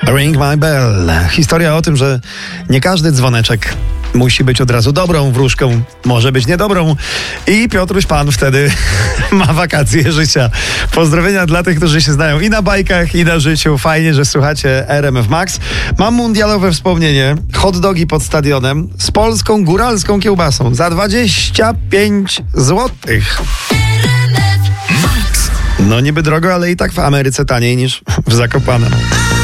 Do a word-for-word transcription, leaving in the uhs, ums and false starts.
Ring My Bell. Historia o tym, że nie każdy dzwoneczek musi być od razu dobrą wróżką, może być niedobrą. I Piotruś Pan wtedy ma wakacje życia. Pozdrowienia dla tych, którzy się znają i na bajkach, i na życiu. Fajnie, że słuchacie R M F Max. Mam mundialowe wspomnienie. Hot dogi pod stadionem z polską góralską kiełbasą za dwadzieścia pięć złotych. No niby drogo, ale i tak w Ameryce taniej niż w Zakopanem.